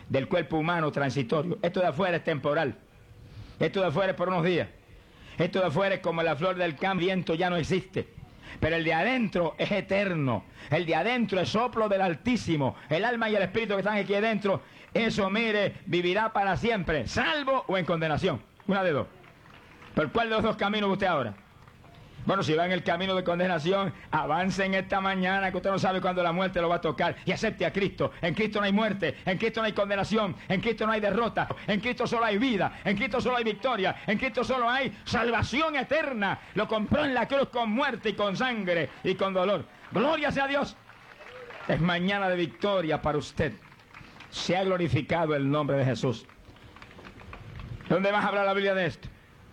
del cuerpo humano transitorio. Esto de afuera es temporal. Esto de afuera es por unos días. Esto de afuera es como la flor del campo, el viento ya no existe. Pero el de adentro es eterno. El de adentro es soplo del Altísimo. El alma y el espíritu que están aquí adentro, eso, mire, vivirá para siempre, salvo o en condenación. Una de dos. ¿Por cuál de los dos caminos va usted ahora? Bueno, si va en el camino de condenación, avance en esta mañana, que usted no sabe cuándo la muerte lo va a tocar, y acepte a Cristo. En Cristo no hay muerte, en Cristo no hay condenación, en Cristo no hay derrota, en Cristo solo hay vida, en Cristo solo hay victoria, en Cristo solo hay salvación eterna. Lo compró en la cruz con muerte y con sangre y con dolor. Gloria sea a Dios. Es mañana de victoria para usted. Se ha glorificado el nombre de Jesús. ¿Dónde más habla la Biblia de esto?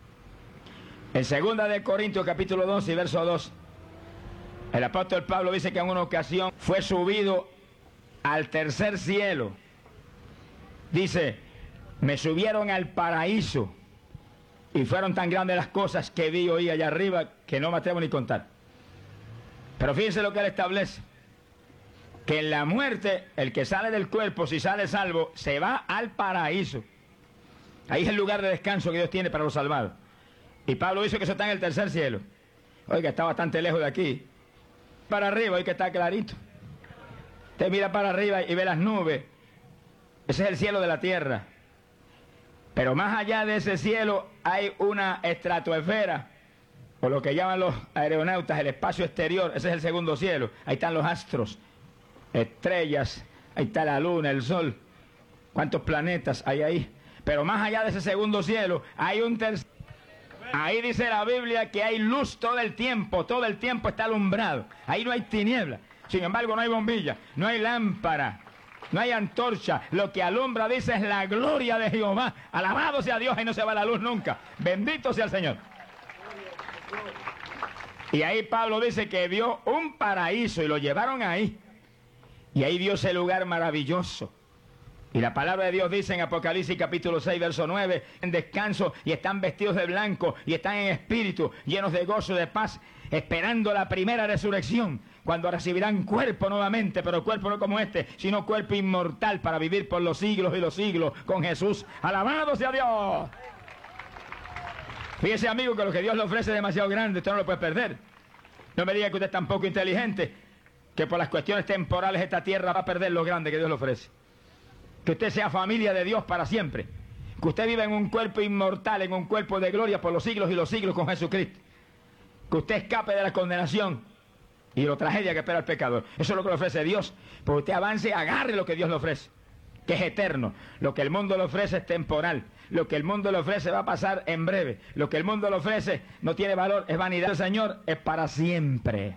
En 2 de Corintios capítulo 12 y verso 2, el apóstol Pablo dice que en una ocasión fue subido al tercer cielo. Dice, me subieron al paraíso y fueron tan grandes las cosas que vi y oí allá arriba que no me atrevo ni contar. Pero fíjense lo que él establece, que en la muerte el que sale del cuerpo, si sale salvo, se va al paraíso. Ahí es el lugar de descanso que Dios tiene para los salvados. Y Pablo dice que eso está en el tercer cielo. Oiga, está bastante lejos de aquí. Para arriba, oiga, está clarito. Usted mira para arriba y ve las nubes. Ese es el cielo de la tierra. Pero más allá de ese cielo hay una estratosfera, o lo que llaman los aeronautas, el espacio exterior. Ese es el segundo cielo. Ahí están los astros, estrellas, ahí está la luna, el sol. ¿Cuántos planetas hay ahí? Pero más allá de ese segundo cielo hay un tercer. Ahí dice la Biblia que hay luz todo el tiempo está alumbrado. Ahí no hay tiniebla. Sin embargo, no hay bombilla, no hay lámpara, no hay antorcha. Lo que alumbra, dice, es la gloria de Jehová. Alabado sea Dios, y no se va la luz nunca. Bendito sea el Señor. Y ahí Pablo dice que vio un paraíso y lo llevaron ahí. Y ahí vio ese lugar maravilloso. Y la palabra de Dios dice en Apocalipsis capítulo 6, verso 9, en descanso, y están vestidos de blanco, y están en espíritu, llenos de gozo y de paz, esperando la primera resurrección, cuando recibirán cuerpo nuevamente, pero cuerpo no como este, sino cuerpo inmortal para vivir por los siglos y los siglos con Jesús. ¡Alabado sea Dios! Fíjese, amigo, que lo que Dios le ofrece es demasiado grande, usted no lo puede perder. No me diga que usted es tan poco inteligente, que por las cuestiones temporales esta tierra va a perder lo grande que Dios le ofrece. Que usted sea familia de Dios para siempre. Que usted viva en un cuerpo inmortal, en un cuerpo de gloria por los siglos y los siglos con Jesucristo. Que usted escape de la condenación y la tragedia que espera el pecador. Eso es lo que le ofrece Dios. Porque usted avance y agarre lo que Dios le ofrece, que es eterno. Lo que el mundo le ofrece es temporal. Lo que el mundo le ofrece va a pasar en breve. Lo que el mundo le ofrece no tiene valor, es vanidad. El Señor es para siempre.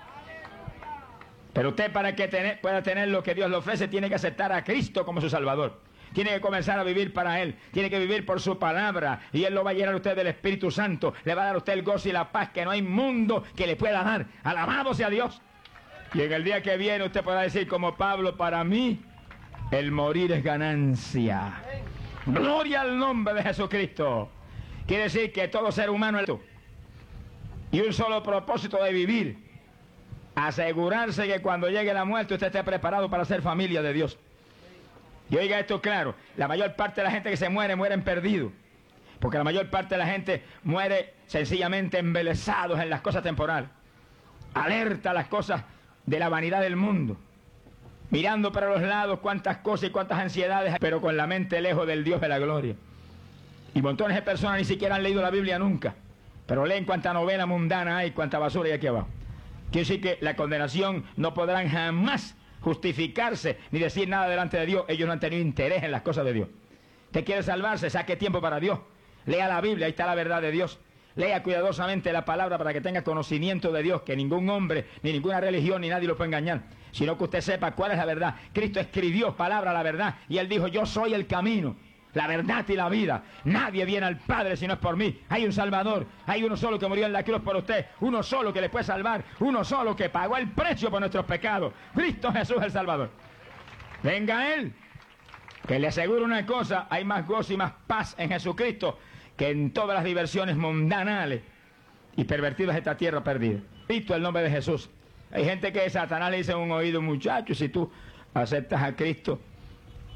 Pero usted, para que pueda tener lo que Dios le ofrece, tiene que aceptar a Cristo como su Salvador. Tiene que comenzar a vivir para Él. Tiene que vivir por su palabra. Y Él lo va a llenar a usted del Espíritu Santo. Le va a dar a usted el gozo y la paz que no hay mundo que le pueda dar. Alabado sea Dios. Y en el día que viene usted podrá decir como Pablo, para mí el morir es ganancia. Gloria al nombre de Jesucristo. Quiere decir que todo ser humano es y un solo propósito de vivir. Asegurarse que cuando llegue la muerte usted esté preparado para ser familia de Dios. Y oiga esto claro, la mayor parte de la gente que se muere, mueren perdidos. Porque la mayor parte de la gente muere sencillamente embelesados en las cosas temporales. Alerta a las cosas de la vanidad del mundo. Mirando para los lados cuántas cosas y cuántas ansiedades, pero con la mente lejos del Dios de la gloria. Y montones de personas ni siquiera han leído la Biblia nunca. Pero leen cuánta novela mundana hay, cuánta basura hay aquí abajo. Quiere decir que la condenación no podrán jamás justificarse ni decir nada delante de Dios. Ellos no han tenido interés en las cosas de Dios. Usted quiere salvarse, saque tiempo para Dios. Lea la Biblia, ahí está la verdad de Dios. Lea cuidadosamente la palabra para que tenga conocimiento de Dios, que ningún hombre, ni ninguna religión, ni nadie lo puede engañar, sino que usted sepa cuál es la verdad. Cristo escribió palabra la verdad y Él dijo, yo soy el camino, la verdad y la vida. Nadie viene al Padre si no es por mí. Hay un Salvador, hay uno solo que murió en la cruz por usted, uno solo que le puede salvar, uno solo que pagó el precio por nuestros pecados. Cristo Jesús el Salvador. Venga Él, que le aseguro una cosa, hay más gozo y más paz en Jesucristo que en todas las diversiones mundanales y pervertidas de esta tierra perdida. Cristo el nombre de Jesús. Hay gente que Satanás le dice en un oído, muchacho, si tú aceptas a Cristo,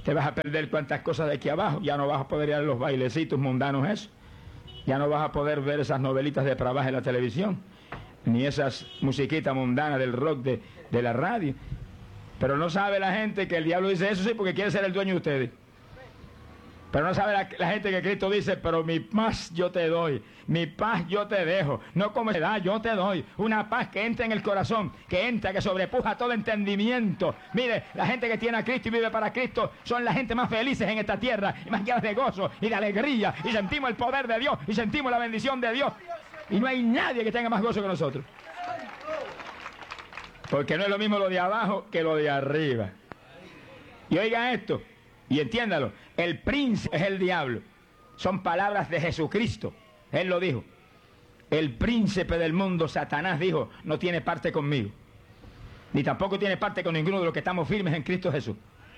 Te vas a perder cuantas cosas de aquí abajo. Ya no vas a poder ir a los bailecitos mundanos eso. Ya no vas a poder ver esas novelitas de trabajo en la televisión, ni esas musiquitas mundanas del rock de la radio. Pero no sabe la gente que el diablo dice eso sí porque quiere ser el dueño de ustedes. Pero no sabe la gente que Cristo dice, pero mi paz yo te doy, mi paz yo te dejo, no como se da, yo te doy, una paz que entra en el corazón, que entra, que sobrepuja todo entendimiento. Mire, la gente que tiene a Cristo y vive para Cristo son la gente más felices en esta tierra, y más llenas de gozo y de alegría, y sentimos el poder de Dios, y sentimos la bendición de Dios, y no hay nadie que tenga más gozo que nosotros. Porque no es lo mismo lo de abajo que lo de arriba. Y oiga esto, y entiéndalo, el príncipe es el diablo. Son palabras de Jesucristo. Él lo dijo. El príncipe del mundo, Satanás, dijo, no tiene parte conmigo. Ni tampoco tiene parte con ninguno de los que estamos firmes en Cristo Jesús.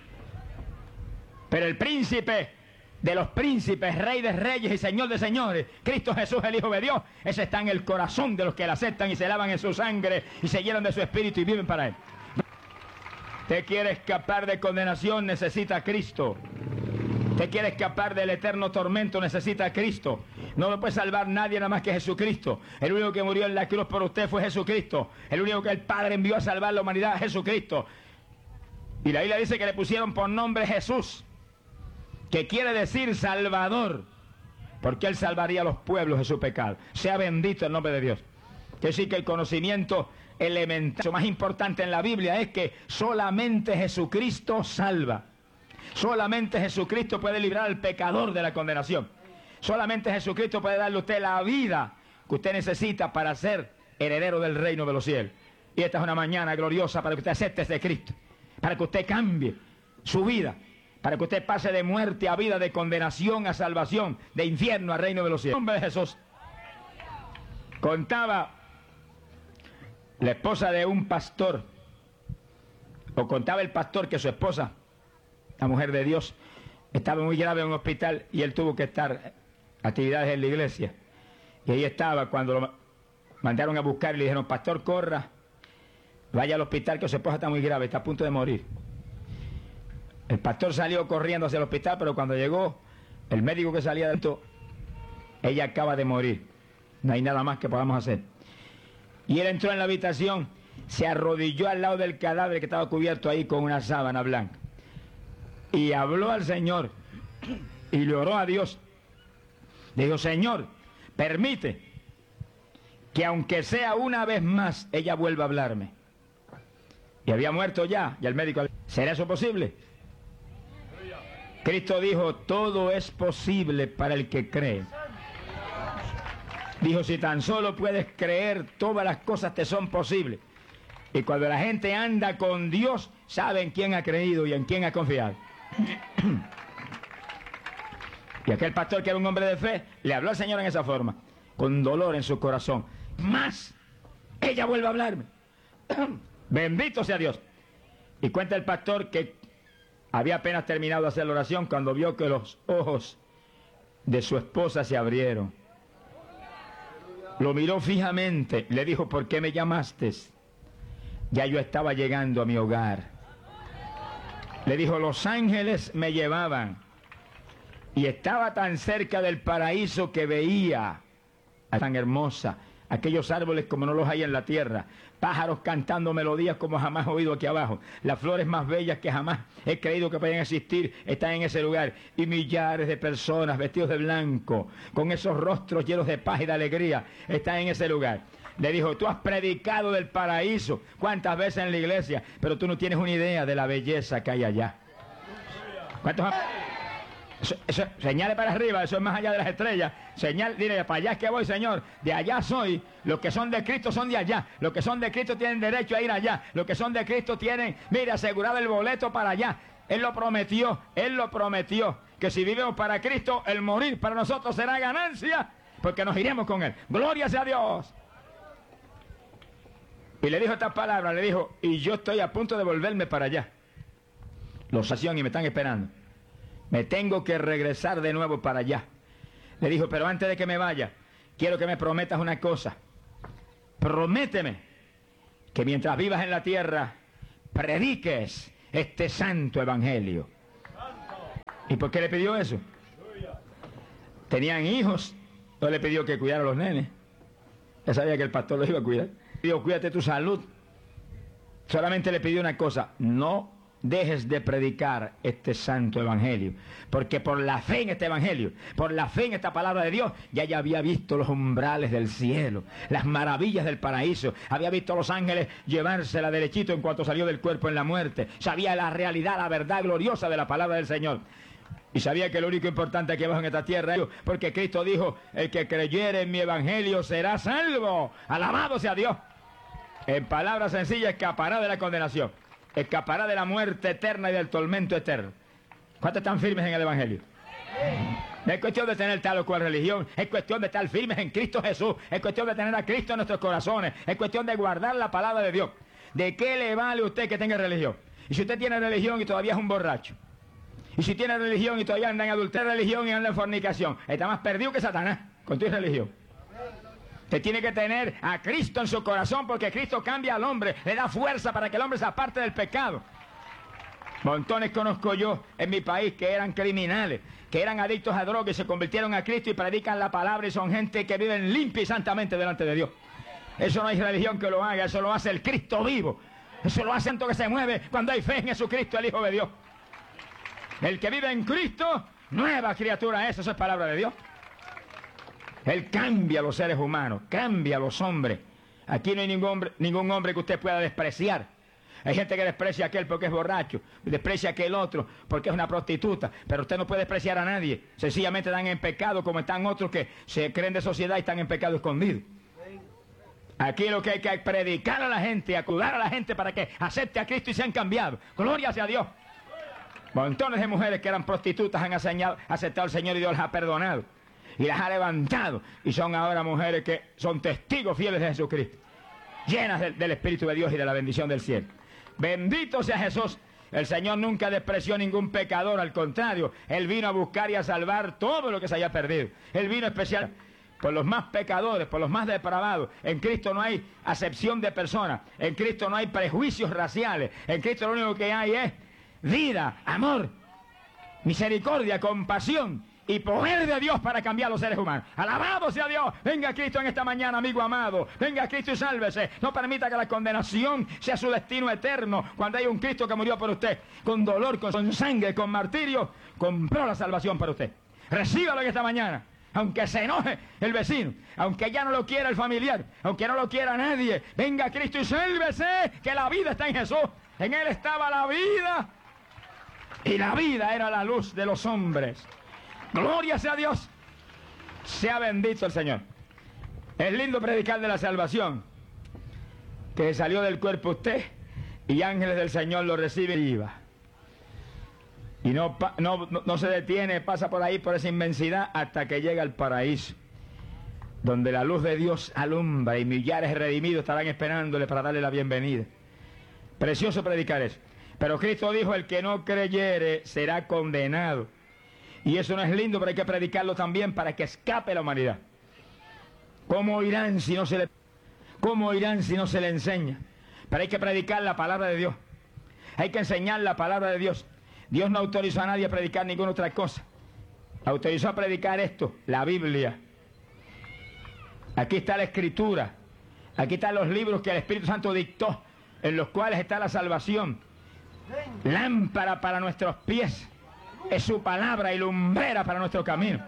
Pero el príncipe de los príncipes, rey de reyes y señor de señores, Cristo Jesús, el Hijo de Dios, ese está en el corazón de los que le aceptan y se lavan en su sangre y se llenan de su espíritu y viven para Él. Usted quiere escapar de condenación, necesita a Cristo. Usted quiere escapar del eterno tormento, necesita a Cristo. No lo puede salvar nadie nada más que Jesucristo. El único que murió en la cruz por usted fue Jesucristo. El único que el Padre envió a salvar la humanidad es Jesucristo. Y la Biblia dice que le pusieron por nombre Jesús, que quiere decir Salvador, porque Él salvaría a los pueblos de su pecado. Sea bendito el nombre de Dios. Quiere decir que el conocimiento elemental, lo más importante en la Biblia es que solamente Jesucristo salva. Solamente Jesucristo puede librar al pecador de la condenación. Solamente Jesucristo puede darle a usted la vida que usted necesita para ser heredero del reino de los cielos. Y esta es una mañana gloriosa para que usted acepte ese Cristo, para que usted cambie su vida, para que usted pase de muerte a vida, de condenación a salvación, de infierno a reino de los cielos. En nombre de Jesús. Contaba la esposa de un pastor, o contaba el pastor que su esposa, la mujer de Dios, estaba muy grave en un hospital y él tuvo que estar actividades en la iglesia. Y ahí estaba cuando lo mandaron a buscar y le dijeron, pastor, corra, vaya al hospital que su esposa está muy grave, está a punto de morir. El pastor salió corriendo hacia el hospital, pero cuando llegó el médico que salía dentro, ella acaba de morir. No hay nada más que podamos hacer. Y él entró en la habitación, se arrodilló al lado del cadáver que estaba cubierto ahí con una sábana blanca. Y habló al Señor y le oró a Dios. Le dijo, Señor, permite que aunque sea una vez más, ella vuelva a hablarme. Y había muerto ya, y el médico, ¿será eso posible? Cristo dijo, todo es posible para el que cree. Dijo, si tan solo puedes creer, todas las cosas te son posibles. Y cuando la gente anda con Dios, sabe en quién ha creído y en quién ha confiado. Y aquel pastor, que era un hombre de fe, le habló al Señor en esa forma, con dolor en su corazón. Más, ella vuelve a hablarme. Bendito sea Dios. Y cuenta el pastor que había apenas terminado de hacer la oración cuando vio que los ojos de su esposa se abrieron. Lo miró fijamente, le dijo, ¿por qué me llamaste? Ya yo estaba llegando a mi hogar. Le dijo, los ángeles me llevaban y estaba tan cerca del paraíso que veía tan hermosa, aquellos árboles como no los hay en la tierra, pájaros cantando melodías como jamás he oído aquí abajo, las flores más bellas que jamás he creído que pueden existir están en ese lugar, y millares de personas vestidos de blanco, con esos rostros llenos de paz y de alegría, están en ese lugar. Le dijo, tú has predicado del paraíso cuántas veces en la iglesia, pero tú no tienes una idea de la belleza que hay allá. ¿Cuántos? Eso, señale para arriba, eso es más allá de las estrellas. Señal, dile, para allá es que voy, Señor. De allá soy. Los que son de Cristo son de allá. Los que son de Cristo tienen derecho a ir allá. Los que son de Cristo tienen, mire, asegurado el boleto para allá. Él lo prometió, que si vivimos para Cristo, el morir para nosotros será ganancia, porque nos iremos con Él. Gloria sea a Dios. Y le dijo estas palabras, le dijo, y yo estoy a punto de volverme para allá. Los sación y me están esperando. Me tengo que regresar de nuevo para allá. Le dijo, pero antes de que me vaya, quiero que me prometas una cosa. Prométeme que mientras vivas en la tierra, prediques este santo evangelio. ¿Y por qué le pidió eso? Tenían hijos, no le pidió que cuidara a los nenes. Ya sabía que el pastor los iba a cuidar. Dijo, cuídate tu salud. Solamente le pidió una cosa: no dejes de predicar este santo evangelio, porque por la fe en este evangelio, por la fe en esta palabra de Dios, ya había visto los umbrales del cielo, las maravillas del paraíso, había visto a los ángeles llevársela derechito en cuanto salió del cuerpo en la muerte, sabía la realidad, la verdad gloriosa de la palabra del Señor. Y sabía que lo único importante aquí abajo en esta tierra es, porque Cristo dijo, el que creyere en mi evangelio será salvo. Alabado sea Dios. En palabras sencillas, escapará de la condenación, escapará de la muerte eterna y del tormento eterno. ¿Cuántos están firmes en el evangelio? No es cuestión de tener tal o cual religión, es cuestión de estar firmes en Cristo Jesús, es cuestión de tener a Cristo en nuestros corazones, es cuestión de guardar la palabra de Dios. ¿De qué le vale a usted que tenga religión? Y si usted tiene religión y todavía es un borracho, y si tiene religión y todavía anda en adulterio, religión y anda en fornicación, está más perdido que Satanás con tu religión. Usted tiene que tener a Cristo en su corazón, porque Cristo cambia al hombre, le da fuerza para que el hombre se aparte del pecado. Montones conozco yo en mi país que eran criminales, que eran adictos a drogas y se convirtieron a Cristo y predican la palabra y son gente que viven limpia y santamente delante de Dios. Eso no hay religión que lo haga, eso lo hace el Cristo vivo. Eso lo hace tanto que se mueve cuando hay fe en Jesucristo, el Hijo de Dios. El que vive en Cristo, nueva criatura es, eso es palabra de Dios. Él cambia a los seres humanos, cambia a los hombres. Aquí no hay ningún hombre que usted pueda despreciar. Hay gente que desprecia a aquel porque es borracho, desprecia a aquel otro porque es una prostituta, pero usted no puede despreciar a nadie. Sencillamente están en pecado, como están otros que se creen de sociedad y están en pecado escondido. Aquí lo que hay que predicar a la gente, acudar a la gente para que acepte a Cristo y sean cambiados. Gloria sea a Dios. Montones de mujeres que eran prostitutas han aceptado al Señor y Dios las ha perdonado y las ha levantado y son ahora mujeres que son testigos fieles de Jesucristo, llenas del Espíritu de Dios y de la bendición del cielo. Bendito sea Jesús. El Señor nunca despreció a ningún pecador, al contrario, Él vino a buscar y a salvar todo lo que se haya perdido. Él vino especial por los más pecadores, por los más depravados. En Cristo no hay acepción de personas, en Cristo no hay prejuicios raciales, en Cristo lo único que hay es vida, amor, misericordia, compasión y poder de Dios para cambiar a los seres humanos. Alabado sea Dios. Venga Cristo en esta mañana, amigo amado. Venga Cristo y sálvese. No permita que la condenación sea su destino eterno. Cuando hay un Cristo que murió por usted, con dolor, con sangre, con martirio, compró la salvación para usted. Recíbalo en esta mañana. Aunque se enoje el vecino, aunque ya no lo quiera el familiar, aunque no lo quiera nadie, venga Cristo y sálvese, que la vida está en Jesús. En Él estaba la vida y la vida era la luz de los hombres. Gloria sea a Dios. Sea bendito el Señor. Es lindo predicar de la salvación, que salió del cuerpo usted y ángeles del Señor lo reciben y iba. Y no se detiene, pasa por ahí, por esa inmensidad, hasta que llega al paraíso, donde la luz de Dios alumbra y millares de redimidos estarán esperándole para darle la bienvenida. Precioso predicar eso. Pero Cristo dijo, el que no creyere será condenado. Y eso no es lindo, pero hay que predicarlo también para que escape la humanidad. ¿Cómo oirán si no se le enseña? Pero hay que predicar la palabra de Dios. Hay que enseñar la palabra de Dios. Dios no autorizó a nadie a predicar ninguna otra cosa. Autorizó a predicar esto, la Biblia. Aquí está la Escritura. Aquí están los libros que el Espíritu Santo dictó, en los cuales está la salvación. Lámpara para nuestros pies es su palabra y lumbrera para nuestro camino.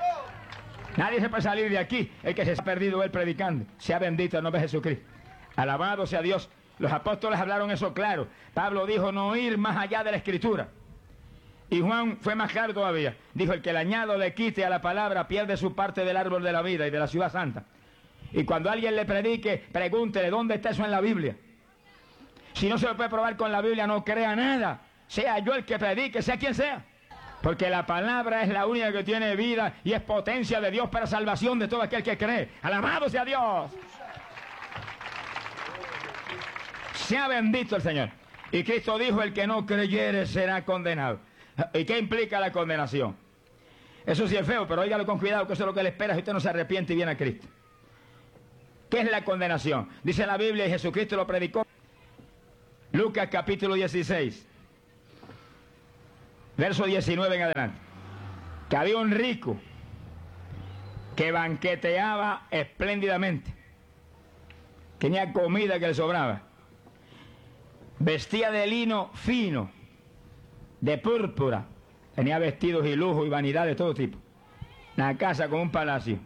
Nadie se puede salir de aquí, el que se ha perdido él predicando. Sea bendito el nombre de Jesucristo. Alabado sea Dios. Los apóstoles hablaron eso claro. Pablo dijo no ir más allá de la Escritura. Y Juan fue más claro todavía. Dijo, el que el añado le quite a la palabra pierde su parte del árbol de la vida y de la ciudad santa. Y cuando alguien le predique, pregúntele dónde está eso en la Biblia. Si no se lo puede probar con la Biblia, no crea nada. Sea yo el que predique, sea quien sea. Porque la palabra es la única que tiene vida y es potencia de Dios para salvación de todo aquel que cree. ¡Alabado sea Dios! Sea bendito el Señor. Y Cristo dijo, el que no creyere será condenado. ¿Y qué implica la condenación? Eso sí es feo, pero óigalo con cuidado, que eso es lo que le espera si usted no se arrepiente y viene a Cristo. ¿Qué es la condenación? Dice la Biblia, y Jesucristo lo predicó. Lucas capítulo 16. verso 19 en adelante, que había un rico que banqueteaba espléndidamente, tenía comida que le sobraba, vestía de lino fino, de púrpura, tenía vestidos y lujo y vanidad de todo tipo, una casa como un palacio.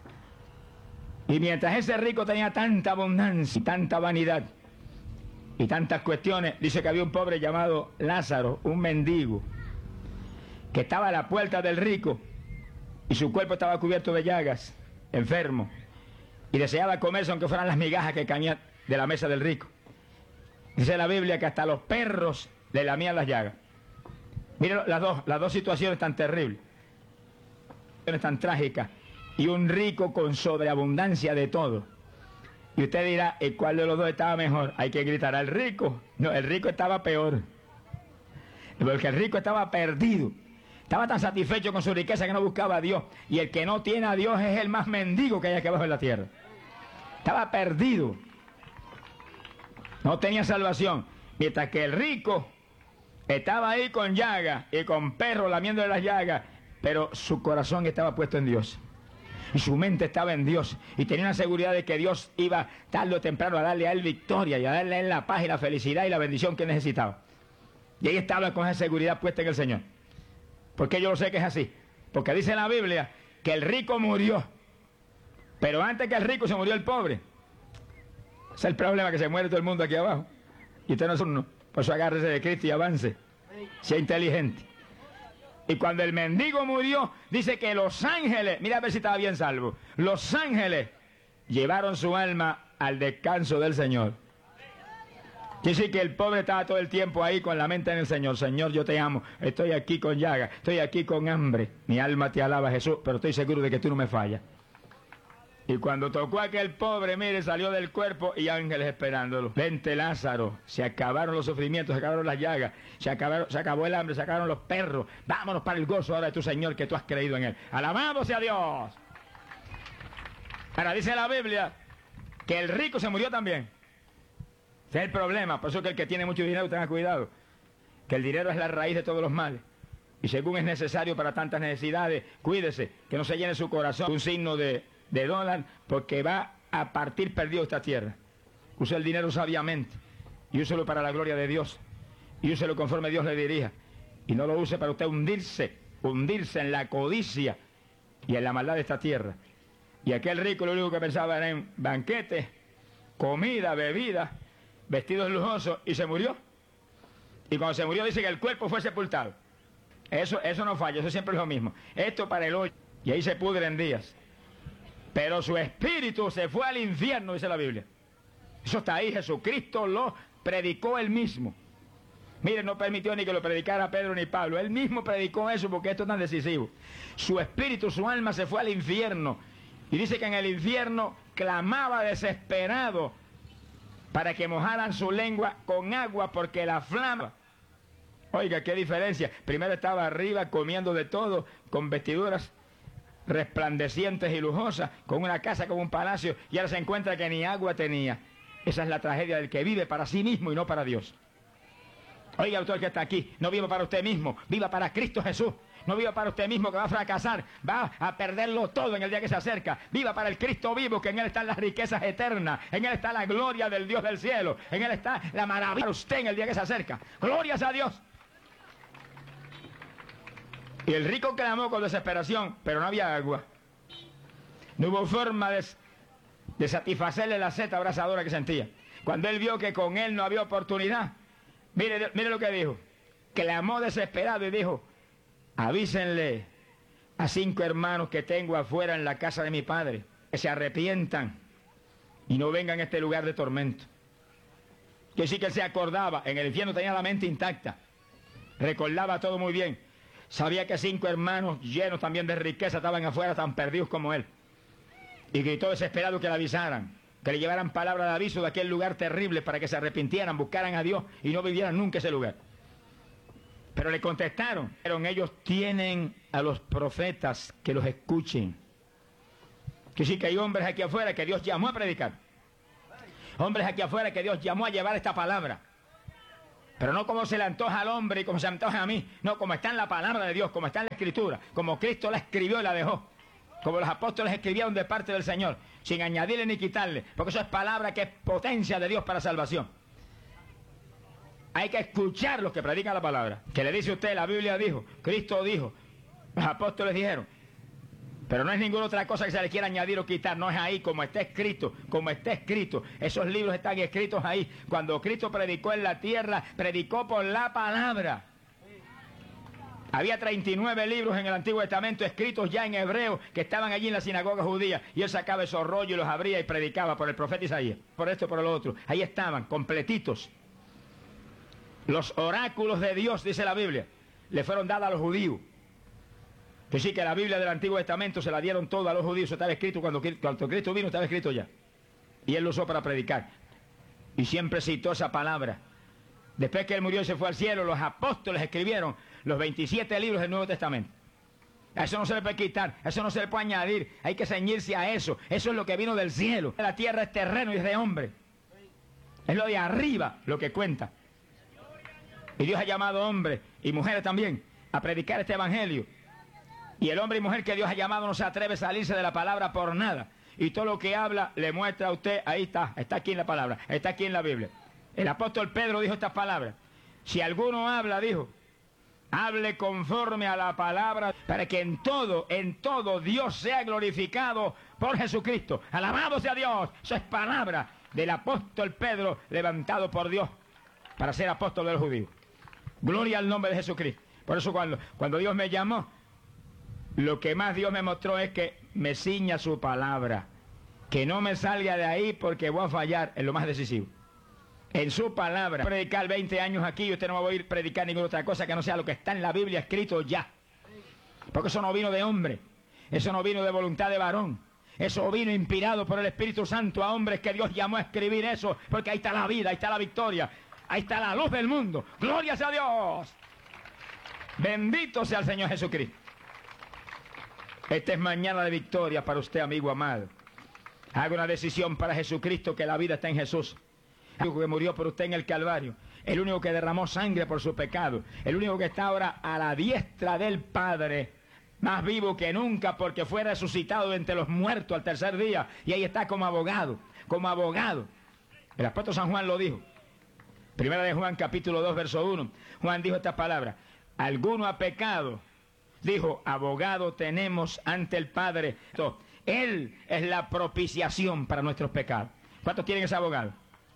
Y mientras ese rico tenía tanta abundancia y tanta vanidad y tantas cuestiones, dice que había un pobre llamado Lázaro, un mendigo, que estaba a la puerta del rico y su cuerpo estaba cubierto de llagas, enfermo, y deseaba comerse aunque fueran las migajas que caían de la mesa del rico. Dice la Biblia que hasta los perros le lamían las llagas. Miren las dos situaciones tan terribles, tan trágicas, y un rico con sobreabundancia de todo. Y usted dirá, ¿y cuál de los dos estaba mejor? Hay que gritar al rico. No, el rico estaba peor, porque el rico estaba perdido. Estaba tan satisfecho con su riqueza que no buscaba a Dios. Y el que no tiene a Dios es el más mendigo que hay aquí abajo en la tierra. Estaba perdido. No tenía salvación. Mientras que el rico estaba ahí con llagas y con perros lamiéndole las llagas, pero su corazón estaba puesto en Dios. Y su mente estaba en Dios. Y tenía una seguridad de que Dios iba tarde o temprano a darle a él victoria y a darle a él la paz y la felicidad y la bendición que necesitaba. Y ahí estaba con esa seguridad puesta en el Señor. ¿Por qué yo lo sé que es así? Porque dice en la Biblia que el rico murió. Pero antes que el rico se murió el pobre. Ese es el problema, que se muere todo el mundo aquí abajo. Y usted no es uno. Por eso agárrese de Cristo y avance. Sea inteligente. Y cuando el mendigo murió, dice que los ángeles, mira a ver si estaba bien salvo, los ángeles llevaron su alma al descanso del Señor. Quiere decir que el pobre estaba todo el tiempo ahí con la mente en el Señor. Señor, yo te amo, estoy aquí con llaga, estoy aquí con hambre, mi alma te alaba, Jesús, pero estoy seguro de que tú no me fallas. Y cuando tocó a aquel pobre, mire, salió del cuerpo y ángeles esperándolo. Vente, Lázaro, se acabaron los sufrimientos, se acabaron las llagas, se acabó el hambre, se acabaron los perros. Vámonos para el gozo ahora de tu Señor, que tú has creído en Él. ¡Alabado sea Dios! Ahora dice la Biblia que el rico se murió también. Ese es el problema. Por eso que el que tiene mucho dinero, tenga cuidado, que el dinero es la raíz de todos los males. Y según es necesario para tantas necesidades, cuídese, que no se llene su corazón un signo de dólar, porque va a partir perdido esta tierra. Use el dinero sabiamente y úselo para la gloria de Dios, y úselo conforme Dios le dirija, y no lo use para usted hundirse en la codicia y en la maldad de esta tierra. Y aquel rico lo único que pensaba era en banquetes, comida, bebida, vestidos lujosos, y se murió. Y cuando se murió dice que el cuerpo fue sepultado. Eso no falla, eso siempre es lo mismo. Esto para el hoy, y ahí se pudren días. Pero su espíritu se fue al infierno, dice la Biblia. Eso está ahí, Jesucristo lo predicó él mismo. Mire, no permitió ni que lo predicara Pedro ni Pablo. Él mismo predicó eso, porque esto es tan decisivo. Su espíritu, su alma se fue al infierno. Y dice que en el infierno clamaba desesperado para que mojaran su lengua con agua, porque la flama... Oiga, qué diferencia. Primero estaba arriba comiendo de todo, con vestiduras resplandecientes y lujosas, con una casa, con un palacio, y ahora se encuentra que ni agua tenía. Esa es la tragedia del que vive para sí mismo y no para Dios. Oiga, autor que está aquí, no viva para usted mismo, viva para Cristo Jesús. No viva para usted mismo, que va a fracasar, va a perderlo todo en el día que se acerca. Viva para el Cristo vivo, que en Él están las riquezas eternas, en Él está la gloria del Dios del cielo, en Él está la maravilla para usted en el día que se acerca. Glorias a Dios. Y el rico clamó con desesperación, pero no había agua. No hubo forma de satisfacerle la sed abrasadora que sentía. Cuando él vio que con él no había oportunidad, mire lo que dijo. Clamó desesperado y dijo: avísenle a 5 hermanos que tengo afuera en la casa de mi padre, que se arrepientan y no vengan a este lugar de tormento. Que sí que él se acordaba, en el infierno tenía la mente intacta, recordaba todo muy bien. Sabía que 5 hermanos llenos también de riqueza estaban afuera tan perdidos como él. Y gritó desesperado que le avisaran, que le llevaran palabra de aviso de aquel lugar terrible, para que se arrepintieran, buscaran a Dios y no vivieran nunca ese lugar. Pero le contestaron, pero ellos tienen a los profetas que los escuchen. Que sí, que hay hombres aquí afuera que Dios llamó a predicar. Hombres aquí afuera que Dios llamó a llevar esta palabra. Pero no como se le antoja al hombre y como se me antoja a mí. No, como está en la palabra de Dios, como está en la Escritura, como Cristo la escribió y la dejó. Como los apóstoles escribieron de parte del Señor, sin añadirle ni quitarle, porque eso es palabra que es potencia de Dios para salvación. Hay que escuchar los que predican la palabra. Que le dice usted, la Biblia dijo, Cristo dijo, los apóstoles dijeron. Pero no es ninguna otra cosa que se le quiera añadir o quitar, no es ahí, como está escrito, como está escrito. Esos libros están escritos ahí. Cuando Cristo predicó en la tierra, predicó por la palabra. Había 39 libros en el Antiguo Testamento escritos ya en hebreo que estaban allí en la sinagoga judía, y él sacaba esos rollos y los abría y predicaba por el profeta Isaías, por esto y por lo otro. Ahí estaban, completitos. Los oráculos de Dios, dice la Biblia, le fueron dados a los judíos. Que sí, que la Biblia del Antiguo Testamento se la dieron toda a los judíos. Eso estaba escrito cuando Cristo vino, estaba escrito ya. Y él lo usó para predicar. Y siempre citó esa palabra. Después que él murió y se fue al cielo, los apóstoles escribieron los 27 libros del Nuevo Testamento. A eso no se le puede quitar, a eso no se le puede añadir. Hay que ceñirse a eso. Eso es lo que vino del cielo. La tierra es terreno y es de hombre. Es lo de arriba lo que cuenta. Y Dios ha llamado hombres y mujeres también a predicar este evangelio. Y el hombre y mujer que Dios ha llamado no se atreve a salirse de la palabra por nada. Y todo lo que habla le muestra a usted, ahí está aquí en la palabra, está aquí en la Biblia. El apóstol Pedro dijo estas palabras. Si alguno habla, dijo, hable conforme a la palabra, para que en todo Dios sea glorificado por Jesucristo. Alabado sea Dios. Eso es palabra del apóstol Pedro, levantado por Dios para ser apóstol de los judíos. Gloria al nombre de Jesucristo. Por eso cuando Dios me llamó, lo que más Dios me mostró es que me ciña su palabra, que no me salga de ahí porque voy a fallar en lo más decisivo. En su palabra. Predicar 20 años aquí y usted no va a oír predicar ninguna otra cosa que no sea lo que está en la Biblia escrito ya. Porque eso no vino de hombre, eso no vino de voluntad de varón, eso vino inspirado por el Espíritu Santo a hombres que Dios llamó a escribir eso, porque ahí está la vida, ahí está la victoria, ahí está la luz del mundo. ¡Gloria sea a Dios! Bendito sea el Señor Jesucristo. Esta es mañana de victoria para usted, amigo amado. Haga una decisión para Jesucristo, que la vida está en Jesús. El único que murió por usted en el Calvario, el único que derramó sangre por su pecado, el único que está ahora a la diestra del Padre, más vivo que nunca porque fue resucitado entre los muertos al tercer día, y ahí está como abogado, como abogado. El apóstol San Juan lo dijo. Primera de Juan, capítulo 2, verso 1. Juan dijo estas palabras: alguno ha pecado, dijo, abogado tenemos ante el Padre. Él es la propiciación para nuestros pecados. ¿Cuántos tienen ese abogado?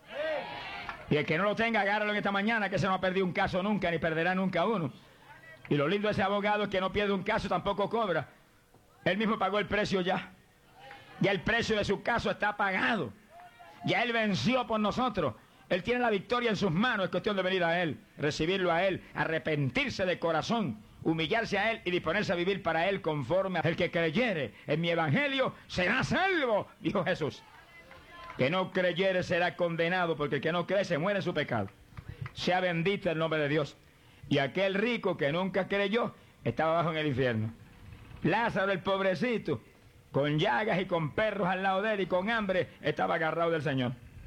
Y el que no lo tenga, agárralo en esta mañana, que se no ha perdido un caso nunca, ni perderá nunca uno. Y lo lindo de ese abogado es que no pierde un caso, tampoco cobra. Él mismo pagó el precio ya. Ya el precio de su caso está pagado. Ya él venció por nosotros. Él tiene la victoria en sus manos. Es cuestión de venir a él, recibirlo a él, arrepentirse de corazón, humillarse a él y disponerse a vivir para él conforme a el que creyere en mi evangelio será salvo, dijo Jesús. Que no creyere será condenado, porque el que no cree se muere en su pecado. Sea bendito el nombre de Dios. Y aquel rico que nunca creyó estaba abajo en el infierno. Lázaro, el pobrecito, con llagas y con perros al lado de él y con hambre, estaba agarrado del Señor.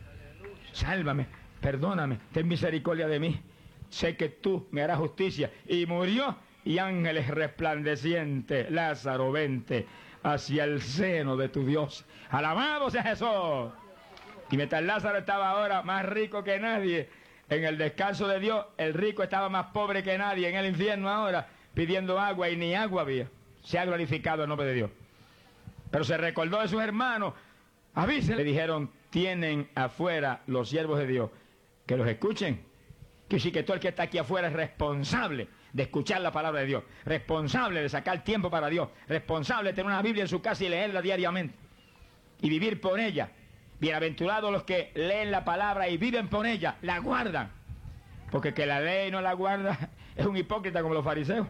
Sálvame, perdóname, ten misericordia de mí. Sé que tú me harás justicia. Y murió, y ángeles resplandecientes, Lázaro, vente hacia el seno de tu Dios. Alabado sea Jesús. Y mientras Lázaro estaba ahora más rico que nadie en el descanso de Dios, el rico estaba más pobre que nadie en el infierno ahora, pidiendo agua, y ni agua había. Se ha glorificado el nombre de Dios. Pero se recordó de sus hermanos. Avísenle. Le dijeron, tienen afuera los siervos de Dios, que los escuchen. Que sí, que todo el que está aquí afuera es responsable de escuchar la palabra de Dios, responsable de sacar tiempo para Dios, responsable de tener una Biblia en su casa y leerla diariamente y vivir por ella. Bienaventurados los que leen la palabra y viven por ella, la guardan. Porque el que la lee y no la guarda es un hipócrita como los fariseos.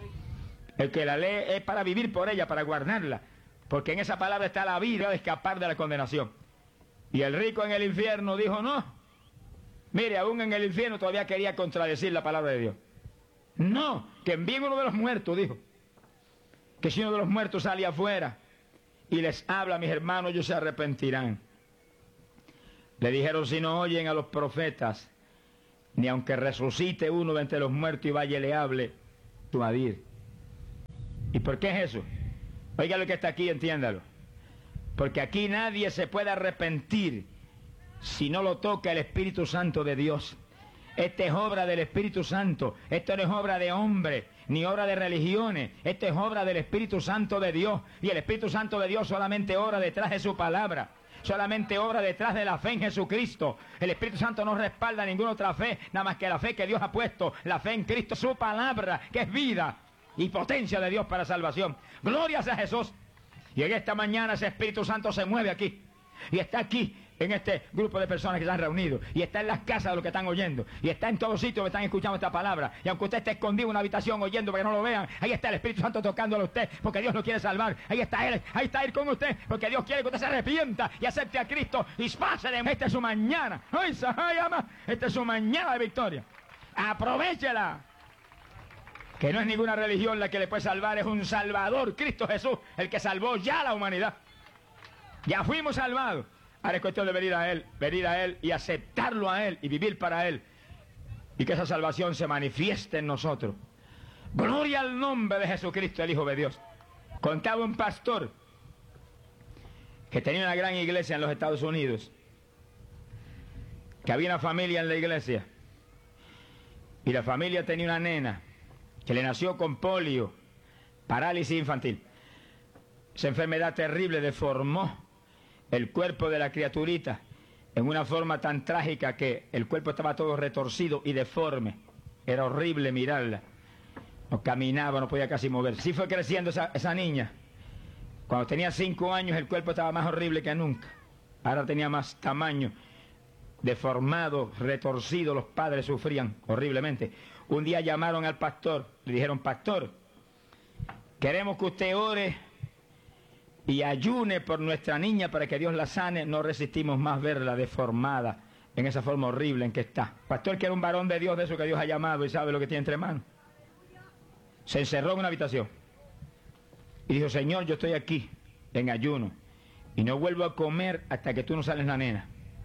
El que la lee es para vivir por ella, para guardarla, porque en esa palabra está la vida de escapar de la condenación. Y el rico en el infierno dijo no. Mire, aún en el infierno todavía quería contradecir la palabra de Dios. No, que envíen uno de los muertos, dijo. Que si uno de los muertos sale afuera y les habla, mis hermanos, ellos se arrepentirán. Le dijeron, si no oyen a los profetas ni aunque resucite uno de entre los muertos y vaya y le hable, tú a ir. ¿Y por qué es eso? Oiga lo que está aquí, entiéndalo. Porque aquí nadie se puede arrepentir si no lo toca el Espíritu Santo de Dios. Esta es obra del Espíritu Santo. Esto no es obra de hombre, ni obra de religiones. Esto es obra del Espíritu Santo de Dios. Y el Espíritu Santo de Dios solamente obra detrás de su palabra. Solamente obra detrás de la fe en Jesucristo. El Espíritu Santo no respalda ninguna otra fe, nada más que la fe que Dios ha puesto. La fe en Cristo, su palabra, que es vida y potencia de Dios para salvación. Gloria a Jesús. Y en esta mañana ese Espíritu Santo se mueve aquí. Y está aquí, en este grupo de personas que se han reunido. Y está en las casas de los que están oyendo. Y está en todos sitios que están escuchando esta palabra. Y aunque usted esté escondido en una habitación oyendo para que no lo vean, ahí está el Espíritu Santo tocándolo a usted, porque Dios lo quiere salvar. Ahí está Él con usted, porque Dios quiere que usted se arrepienta y acepte a Cristo y pase de... Esta es su mañana. Esta es su mañana de victoria. Aprovechela. Que no es ninguna religión la que le puede salvar, es un Salvador, Cristo Jesús, el que salvó ya a la humanidad. Ya fuimos salvados. Ahora es cuestión de venir a Él y aceptarlo a Él y vivir para Él. Y que esa salvación se manifieste en nosotros. Gloria al nombre de Jesucristo, el Hijo de Dios. Contaba un pastor que tenía una gran iglesia en los Estados Unidos, que había una familia en la iglesia, y la familia tenía una nena que le nació con polio, parálisis infantil. Esa enfermedad terrible deformó el cuerpo de la criaturita en una forma tan trágica que el cuerpo estaba todo retorcido y deforme. Era horrible mirarla. No caminaba, no podía casi moverse. Sí fue creciendo esa niña. Cuando tenía 5 años el cuerpo estaba más horrible que nunca. Ahora tenía más tamaño, deformado, retorcido. Los padres sufrían horriblemente. Un día llamaron al pastor, le dijeron: pastor, queremos que usted ore y ayune por nuestra niña para que Dios la sane. No resistimos más verla deformada en esa forma horrible en que está. Pastor, que era un varón de Dios, de eso que Dios ha llamado y sabe lo que tiene entre manos, se encerró en una habitación y dijo: Señor, yo estoy aquí en ayuno y no vuelvo a comer hasta que tú no sales la nena.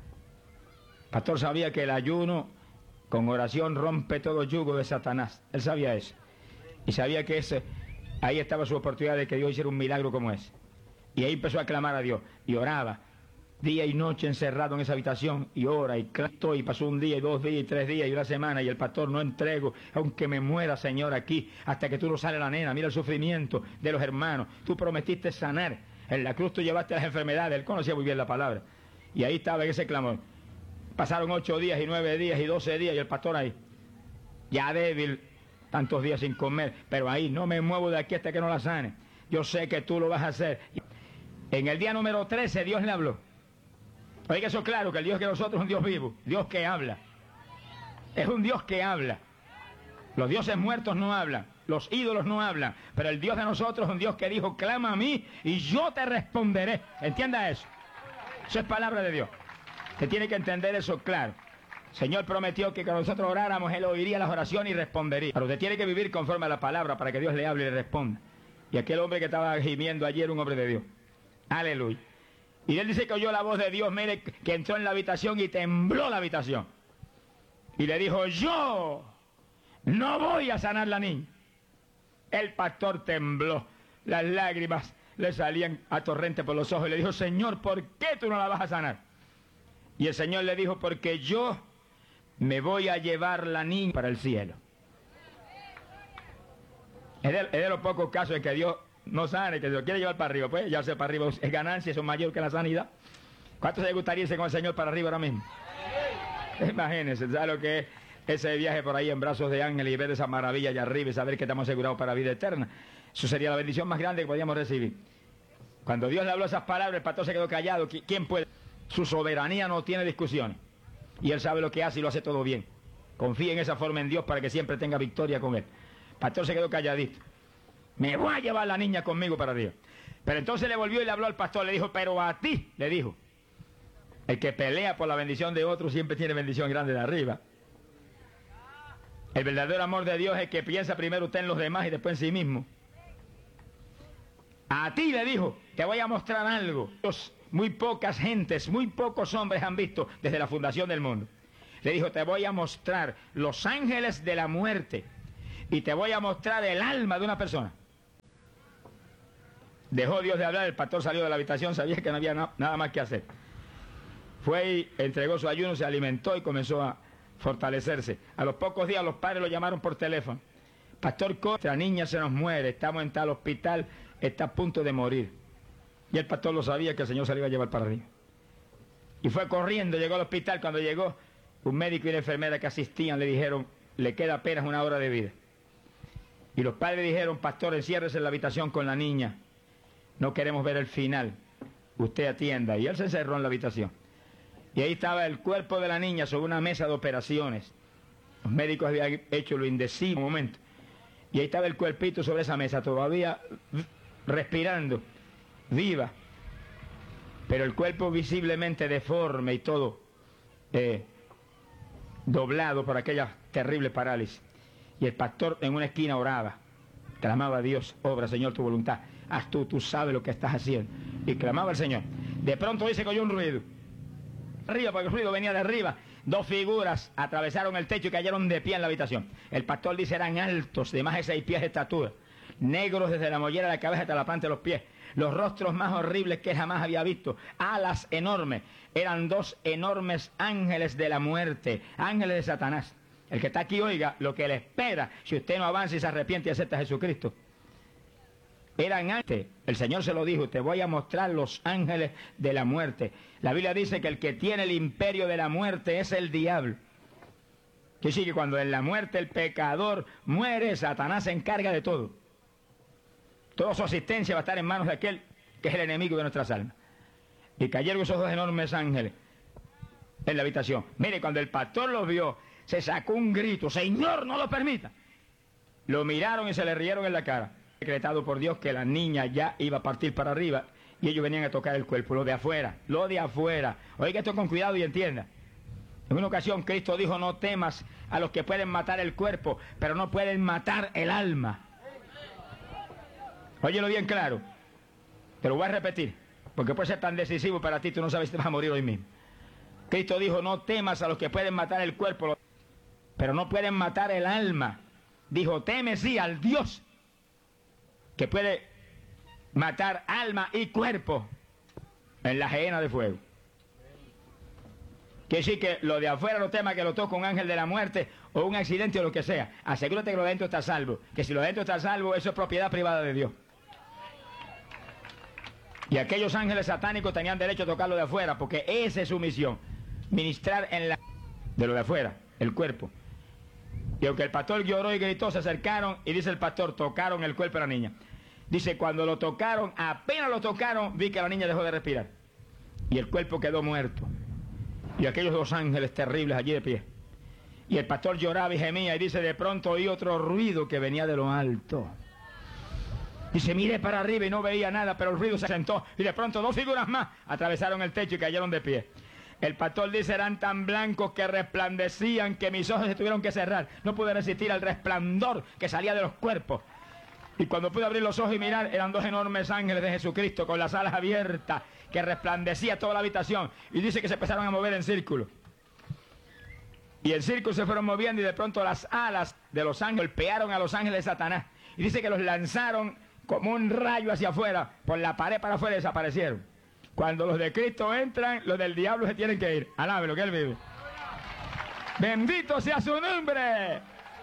Pastor sabía que el ayuno con oración rompe todo yugo de Satanás. Él sabía eso. Y sabía que ahí estaba su oportunidad de que Dios hiciera un milagro como ese. Y ahí empezó a clamar a Dios. Y oraba día y noche encerrado en esa habitación. Y ora y clama. Y pasó un día y 2 días y 3 días y una semana. Y el pastor: no entrego, aunque me muera, Señor, aquí, hasta que tú no sales la nena. Mira el sufrimiento de los hermanos. Tú prometiste sanar. En la cruz tú llevaste las enfermedades. Él conocía muy bien la palabra. Y ahí estaba en ese clamor. Pasaron 8 días y 9 días y 12 días y el pastor ahí, ya débil, tantos días sin comer, pero ahí: no me muevo de aquí hasta que no la sane. Yo sé que tú lo vas a hacer. En el día número 13 Dios le habló. Oiga eso claro, que el Dios que nosotros es un Dios vivo, Dios que habla. Es un Dios que habla. Los dioses muertos no hablan, los ídolos no hablan, pero el Dios de nosotros es un Dios que dijo: clama a mí y yo te responderé. Entienda eso. Eso es palabra de Dios. Usted tiene que entender eso claro. El Señor prometió que cuando nosotros oráramos, Él oiría las oraciones y respondería. Pero usted tiene que vivir conforme a la palabra para que Dios le hable y le responda. Y aquel hombre que estaba gimiendo ayer era un hombre de Dios. Aleluya. Y él dice que oyó la voz de Dios, mire, que entró en la habitación y tembló la habitación. Y le dijo: yo no voy a sanar la niña. El pastor tembló. Las lágrimas le salían a torrente por los ojos y le dijo: Señor, ¿por qué tú no la vas a sanar? Y el Señor le dijo: porque yo me voy a llevar la niña para el cielo. Es de los pocos casos en que Dios no sane, que se lo quiere llevar para arriba. Pues llevarse para arriba es ganancia, eso es mayor que la sanidad. ¿Cuántos se gustaría irse con el Señor para arriba ahora mismo? Imagínense, ¿sabe lo que es ese viaje por ahí en brazos de ángeles y ver esa maravilla allá arriba y saber que estamos asegurados para vida eterna? Eso sería la bendición más grande que podíamos recibir. Cuando Dios le habló esas palabras, el pastor se quedó callado. ¿Quién puede? Su soberanía no tiene discusiones. Y Él sabe lo que hace y lo hace todo bien. Confía en esa forma en Dios para que siempre tenga victoria con Él. El pastor se quedó calladito. Me voy a llevar la niña conmigo para Dios. Pero entonces le volvió y le habló al pastor. Le dijo: pero a ti, le dijo, el que pelea por la bendición de otros siempre tiene bendición grande de arriba. El verdadero amor de Dios es el que piensa primero usted en los demás y después en sí mismo. A ti, le dijo, te voy a mostrar algo. Muy pocas gentes, muy pocos hombres han visto desde la fundación del mundo. Le dijo, te voy a mostrar los ángeles de la muerte y te voy a mostrar el alma de una persona. Dejó Dios de hablar, el pastor salió de la habitación, sabía que no había nada más que hacer. Fue y entregó su ayuno, se alimentó y comenzó a fortalecerse. A los pocos días los padres lo llamaron por teléfono. Pastor, nuestra niña se nos muere, estamos en tal hospital, está a punto de morir. Y el pastor lo sabía que el Señor se le iba a llevar para arriba. Y fue corriendo, llegó al hospital. Cuando llegó, un médico y una enfermera que asistían le dijeron, le queda apenas 1 hora de vida. Y los padres dijeron, pastor, enciérrese en la habitación con la niña. No queremos ver el final. Usted atienda. Y él se encerró en la habitación. Y ahí estaba el cuerpo de la niña sobre una mesa de operaciones. Los médicos habían hecho lo indecible un momento. Y ahí estaba el cuerpito sobre esa mesa, todavía respirando, viva. Pero el cuerpo visiblemente deforme y todo doblado por aquella terrible parálisis. Y el pastor en una esquina oraba, clamaba a Dios, obra Señor tu voluntad, haz tú sabes lo que estás haciendo. Y clamaba al Señor. De pronto dice que oyó un ruido. Arriba, porque el ruido venía de arriba. 2 figuras atravesaron el techo y cayeron de pie en la habitación. El pastor dice eran altos, de más de 6 pies de estatura, negros desde la mollera de la cabeza hasta la planta de los pies, los rostros más horribles que jamás había visto, alas enormes. Eran 2 enormes ángeles de la muerte, ángeles de Satanás. El que está aquí oiga lo que le espera si usted no avanza y se arrepiente y acepta a Jesucristo. Eran ángeles, el Señor se lo dijo, te voy a mostrar los ángeles de la muerte. La Biblia dice que el que tiene el imperio de la muerte es el diablo. Que sí, que cuando en la muerte el pecador muere, Satanás se encarga de todo. Toda su asistencia va a estar en manos de aquel que es el enemigo de nuestras almas. Y cayeron esos 2 enormes ángeles en la habitación. Mire, cuando el pastor los vio, se sacó un grito, Señor, no lo permita. Lo miraron y se le rieron en la cara. Decretado por Dios que la niña ya iba a partir para arriba y ellos venían a tocar el cuerpo, lo de afuera. Oiga esto con cuidado y entienda. En una ocasión Cristo dijo, no temas a los que pueden matar el cuerpo, pero no pueden matar el alma. Óyelo bien claro. Te lo voy a repetir, porque puede ser tan decisivo para ti, tú no sabes si te vas a morir hoy mismo. Cristo dijo, no temas a los que pueden matar el cuerpo, pero no pueden matar el alma. Dijo, teme sí al Dios que puede matar alma y cuerpo en la gehenna de fuego. Que sí, que lo de afuera no tema que lo toque un ángel de la muerte o un accidente o lo que sea. Asegúrate que lo de dentro está salvo. Que si lo de dentro está salvo, eso es propiedad privada de Dios. Y aquellos ángeles satánicos tenían derecho a tocar lo de afuera, porque esa es su misión. Ministrar en la de lo de afuera, el cuerpo. Y aunque el pastor lloró y gritó, se acercaron y dice el pastor, tocaron el cuerpo de la niña. Dice, cuando lo tocaron, apenas lo tocaron, vi que la niña dejó de respirar. Y el cuerpo quedó muerto. Y aquellos 2 ángeles terribles allí de pie. Y el pastor lloraba y gemía y dice, de pronto oí otro ruido que venía de lo alto. Dice, miré para arriba y no veía nada, pero el ruido se asentó. Y de pronto 2 figuras más atravesaron el techo y cayeron de pie. El pastor dice, eran tan blancos que resplandecían que mis ojos se tuvieron que cerrar. No pude resistir al resplandor que salía de los cuerpos. Y cuando pude abrir los ojos y mirar, eran 2 enormes ángeles de Jesucristo con las alas abiertas, que resplandecía toda la habitación. Y dice que se empezaron a mover en círculo. Y el círculo se fueron moviendo y de pronto las alas de los ángeles golpearon a los ángeles de Satanás. Y dice que los lanzaron como un rayo hacia afuera, por la pared para afuera y desaparecieron. Cuando los de Cristo entran, los del diablo se tienen que ir. Alabe lo que él vive. Bendito sea su nombre.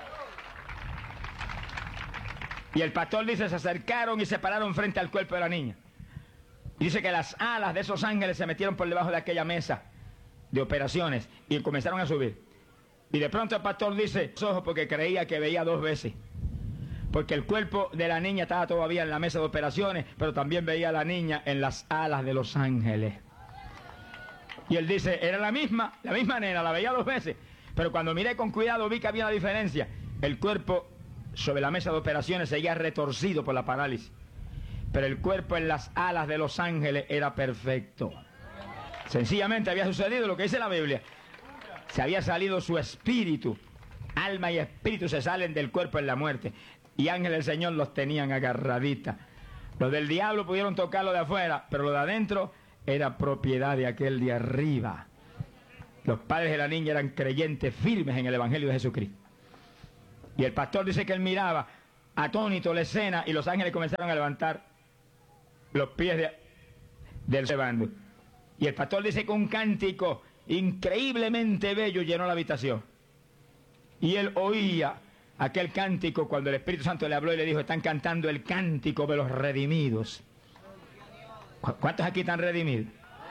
Y el pastor dice, se acercaron y se pararon frente al cuerpo de la niña. Y dice que las alas de esos ángeles se metieron por debajo de aquella mesa de operaciones y comenzaron a subir. Y de pronto el pastor dice, ojos, porque creía que veía 2 veces. Porque el cuerpo de la niña estaba todavía en la mesa de operaciones, pero también veía a la niña en las alas de los ángeles. Y él dice, era la misma nena, la veía 2 veces. Pero cuando miré con cuidado vi que había una diferencia. El cuerpo sobre la mesa de operaciones seguía retorcido por la parálisis. Pero el cuerpo en las alas de los ángeles era perfecto. Sencillamente había sucedido lo que dice la Biblia. Se había salido su espíritu. Alma y espíritu se salen del cuerpo en la muerte. Y ángeles del Señor los tenían agarraditas. Los del diablo pudieron tocar lo de afuera, pero lo de adentro era propiedad de aquel de arriba. Los padres de la niña eran creyentes firmes en el Evangelio de Jesucristo. Y el pastor dice que él miraba atónito la escena y los ángeles comenzaron a levantar los pies del cebando. Y el pastor dice que un cántico increíblemente bello llenó la habitación. Y él oía aquel cántico cuando el Espíritu Santo le habló y le dijo: están cantando el cántico de los redimidos. ¿Cuántos aquí están redimidos?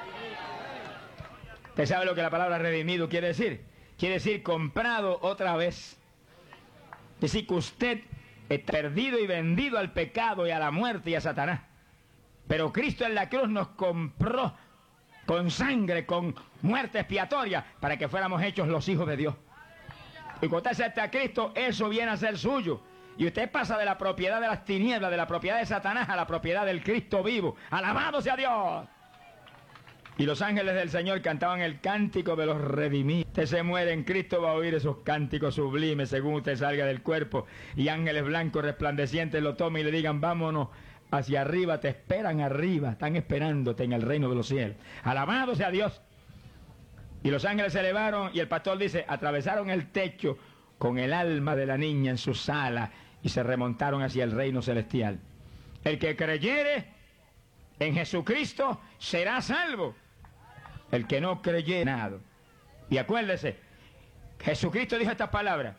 ¿Usted sabe lo que la palabra redimido quiere decir? Quiere decir comprado otra vez. Es decir, que usted está perdido y vendido al pecado y a la muerte y a Satanás. Pero Cristo en la cruz nos compró con sangre, con muerte expiatoria, para que fuéramos hechos los hijos de Dios. Y cuando usted acepta a Cristo, eso viene a ser suyo. Y usted pasa de la propiedad de las tinieblas, de la propiedad de Satanás, a la propiedad del Cristo vivo. ¡Alabado sea Dios! Y los ángeles del Señor cantaban el cántico de los redimidos. Usted se muere en Cristo, va a oír esos cánticos sublimes según usted salga del cuerpo. Y ángeles blancos resplandecientes lo tomen y le digan: vámonos hacia arriba, te esperan arriba, están esperándote en el reino de los cielos. ¡Alabado sea Dios! Y los ángeles se elevaron y el pastor dice: atravesaron el techo con el alma de la niña en sus alas y se remontaron hacia el reino celestial. El que creyere en Jesucristo será salvo. El que no creyere, nada. Y acuérdese, Jesucristo dijo estas palabras.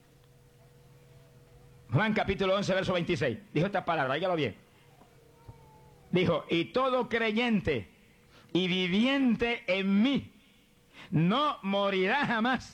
Juan capítulo 11, verso 26. Dijo estas palabras, óigalo bien. Dijo: y todo creyente y viviente en mí no morirá jamás.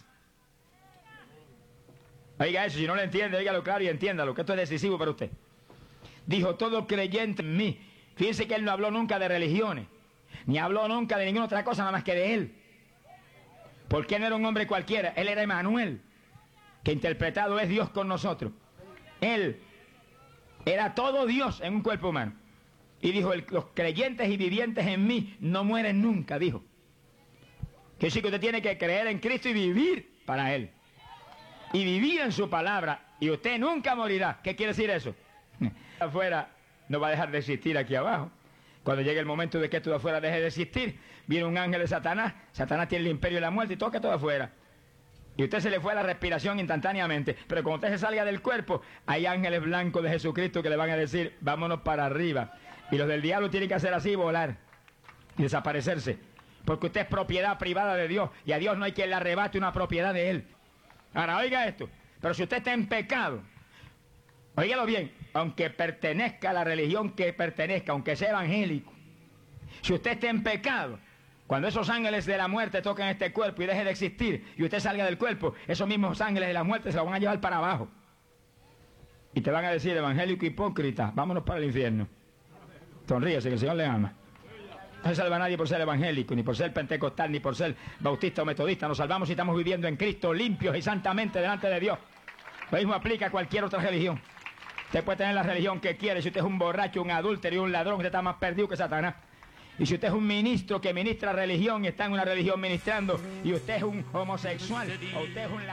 Oiga eso, si no lo entiende, óigalo claro y entiéndalo, que esto es decisivo para usted. Dijo: todo creyente en mí. Fíjense que él no habló nunca de religiones, ni habló nunca de ninguna otra cosa nada más que de él. Porque él no era un hombre cualquiera, él era Emmanuel, que interpretado es Dios con nosotros. Él era todo Dios en un cuerpo humano. Y dijo: los creyentes y vivientes en mí no mueren nunca, dijo. Que sí, que usted tiene que creer en Cristo y vivir para Él. Y vivir en su palabra. Y usted nunca morirá. ¿Qué quiere decir eso? Afuera no va a dejar de existir aquí abajo. Cuando llegue el momento de que esto de afuera deje de existir, viene un ángel de Satanás. Satanás tiene el imperio de la muerte y toca todo afuera. Y usted se le fue la respiración instantáneamente. Pero cuando usted se salga del cuerpo, hay ángeles blancos de Jesucristo que le van a decir: vámonos para arriba. Y los del diablo tienen que hacer así, volar y desaparecerse. Porque usted es propiedad privada de Dios. Y a Dios no hay quien le arrebate una propiedad de Él. Ahora, oiga esto. Pero si usted está en pecado, óigalo bien, aunque pertenezca a la religión que pertenezca, aunque sea evangélico, si usted está en pecado, cuando esos ángeles de la muerte toquen este cuerpo y deje de existir, y usted salga del cuerpo, esos mismos ángeles de la muerte se lo van a llevar para abajo. Y te van a decir: evangélico hipócrita, vámonos para el infierno. Sonríese, que el Señor le ama. No se salva a nadie por ser evangélico, ni por ser pentecostal, ni por ser bautista o metodista. Nos salvamos si estamos viviendo en Cristo, limpios y santamente delante de Dios. Lo mismo aplica a cualquier otra religión. Usted puede tener la religión que quiere. Si usted es un borracho, un adúltero y un ladrón, usted está más perdido que Satanás. Y si usted es un ministro que ministra religión y está en una religión ministrando, y usted es un homosexual, o usted es un